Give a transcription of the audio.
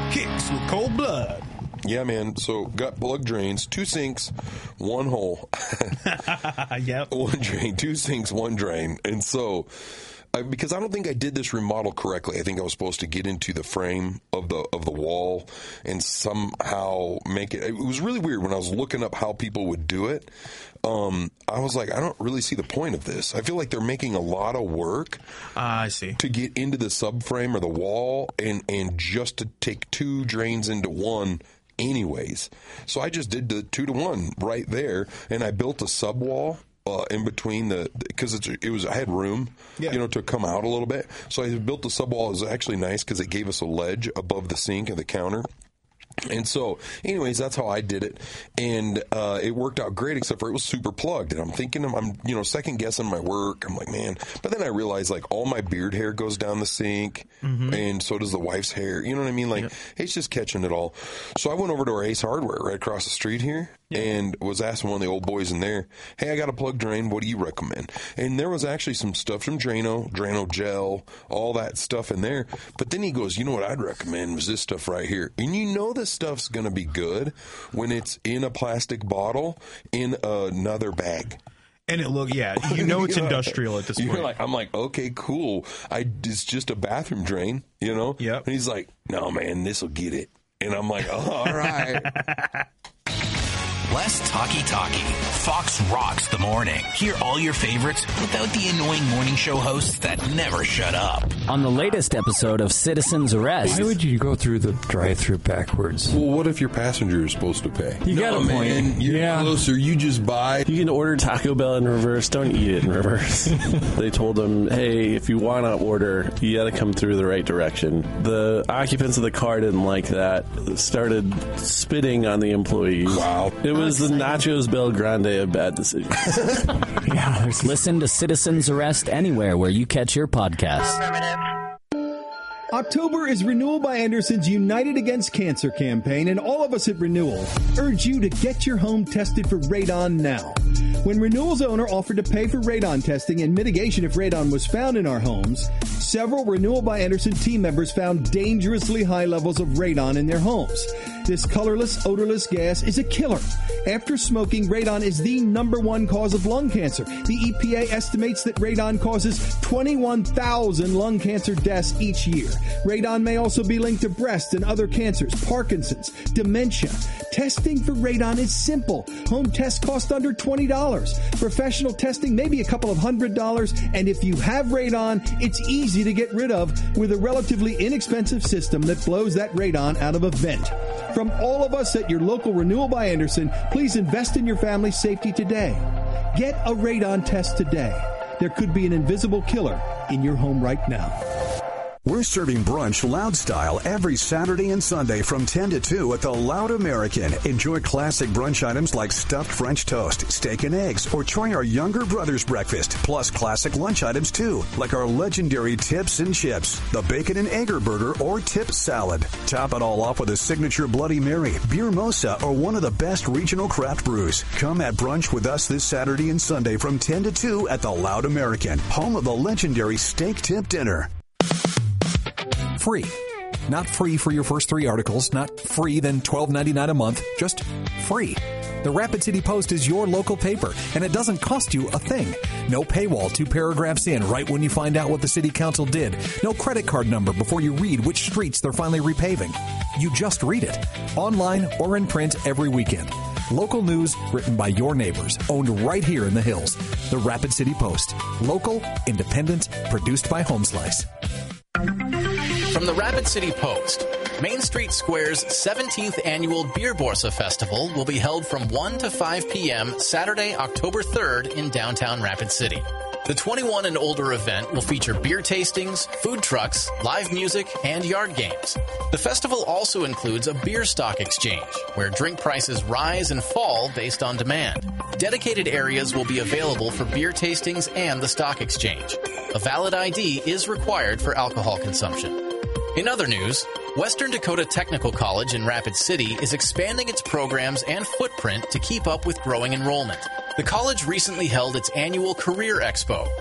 Kicks with Cold Blood. Yeah, man. So got plug drains, 2 sinks, 1 hole. Yep. 1 drain, 2 sinks, 1 drain. And so, because I don't think I did this remodel correctly. I think I was supposed to get into the frame of the wall and somehow make it. It was really weird when I was looking up how people would do it. I was like, I don't really see the point of this. I feel like they're making a lot of work. I see. To get into the subframe or the wall and just to take 2 drains into 1 anyways. So I just did the 2-to-1 right there, and I built a sub wall in between because I had room, to come out a little bit. So I built the sub wall. It was actually nice because it gave us a ledge above the sink and the counter. And so, anyways, that's how I did it, and it worked out great, except for it was super plugged, and I'm thinking, I'm second guessing my work. I'm like, man, but then I realized, like, all my beard hair goes down the sink, and so does the wife's hair, you know what I mean? Like, it's just catching it all. So I went over to our Ace Hardware right across the street here, and was asking one of the old boys in there, hey, I got a plug drain, what do you recommend? And there was actually some stuff from Drano gel, all that stuff in there, but then he goes, you know what I'd recommend was this stuff right here, and this stuff's going to be good when it's in a plastic bottle in another bag. And it's industrial at this point. I'm like, okay, cool. It's just a bathroom drain, Yep. And he's like, no, man, this will get it. And I'm like, oh, all right. Less talky. Fox rocks the morning. Hear all your favorites without the annoying morning show hosts that never shut up. On the latest episode of Citizen's Arrest. Why would you go through the drive-thru backwards? Well, what if your passenger is supposed to pay? You got a point. You're closer. You just buy. You can order Taco Bell in reverse. Don't eat it in reverse. They told them, hey, if you want to order, you got to come through the right direction. The occupants of the car didn't like that. Started spitting on the employees. Wow. It was the Nachos Bel Grande of bad decisions. Listen to Citizen's Arrest anywhere where you catch your podcasts. October is Renewal by Anderson's United Against Cancer campaign, and all of us at Renewal urge you to get your home tested for radon now. When Renewal's owner offered to pay for radon testing and mitigation if radon was found in our homes, several Renewal by Anderson team members found dangerously high levels of radon in their homes. This colorless, odorless gas is a killer. After smoking, radon is the #1 cause of lung cancer. The EPA estimates that radon causes 21,000 lung cancer deaths each year. Radon may also be linked to breast and other cancers, Parkinson's, dementia. Testing for radon is simple. Home tests cost under $20. Professional testing may be a couple of $100. And if you have radon, it's easy to get rid of with a relatively inexpensive system that blows that radon out of a vent. From all of us at your local Renewal by Anderson, please invest in your family's safety today. Get a radon test today. There could be an invisible killer in your home right now. We're serving brunch Loud style every Saturday and Sunday from 10 to 2 at the Loud American. Enjoy classic brunch items like stuffed French toast, steak and eggs, or try our younger brother's breakfast, plus classic lunch items too, like our legendary tips and chips, the bacon and egger burger or tip salad. Top it all off with a signature Bloody Mary, beer mosa, or one of the best regional craft brews. Come at brunch with us this Saturday and Sunday from 10 to 2 at the Loud American, home of the legendary steak tip dinner. Free. Not free for your first 3 articles, not free then $12.99 a month, just free. The Rapid City Post is your local paper, and it doesn't cost you a thing. No paywall 2 paragraphs in right when you find out what the city council did. No credit card number before you read which streets they're finally repaving. You just read it, online or in print every weekend. Local news written by your neighbors, owned right here in the hills. The Rapid City Post. Local, independent, produced by HomeSlice. From the Rapid City Post, Main Street Square's 17th Annual Beer Borsa Festival will be held from 1 to 5 p.m. Saturday, October 3rd in downtown Rapid City. The 21 and older event will feature beer tastings, food trucks, live music, and yard games. The festival also includes a beer stock exchange, where drink prices rise and fall based on demand. Dedicated areas will be available for beer tastings and the stock exchange. A valid ID is required for alcohol consumption. In other news, Western Dakota Technical College in Rapid City is expanding its programs and footprint to keep up with growing enrollment. The college recently held its annual Career Expo,